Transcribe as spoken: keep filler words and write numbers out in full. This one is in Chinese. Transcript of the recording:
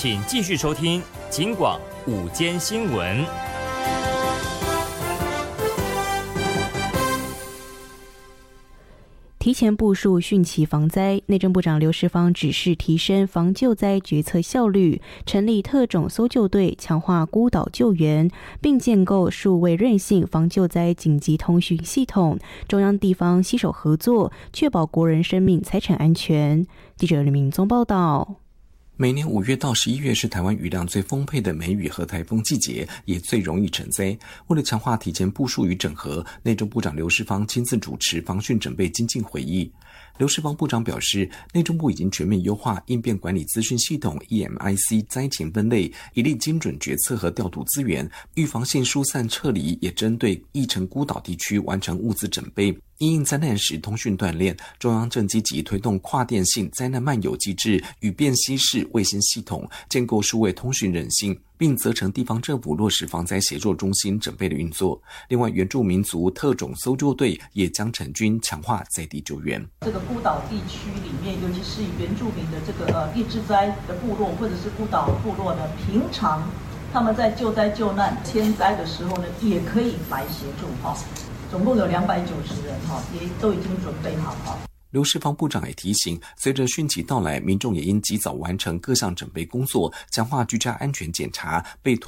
请继续收听警广午间新闻。 提前部署汛期防灾，内政部长刘世芳指示提升防救灾决策效率，成立特种搜救队，强化孤岛救援，并建构数位韧性防救灾紧急通讯系统，中央地方携手合作，确保国人生命财产安全。记者李明宗报道。 每年五月到十一月是台湾雨量最丰沛的梅雨和台风季节，也最容易成灾。为了强化提前部署与整合，内政部长刘世芳亲自主持防汛准备精进会议。刘世芳部长表示，内政部已经全面优化应变管理资讯系统 E M I C 灾情分类，以利精准决策和调度资源，预防性疏散撤离，也针对疫情孤岛地区完成物资准备。因应灾难时通讯断裂，中央正积极推动跨电性灾难漫游机制与便携式卫星系统，建构数位通讯韧性，并责成地方政府落实防灾协作中心准备的运作。另外，原住民族特种搜救队也将成军，强化在地救援。 这个孤岛地区里面，尤其是原住民的这个呃易治灾的部落或者是孤岛部落呢，平常他们在救灾救难天灾的时候呢，也可以来协助哈。总共有两百九十人哈，也都已经准备好哈。 刘世芳部长也提醒，随着汛期到来，民众也应及早完成各项准备工作，强化居家安全检查，被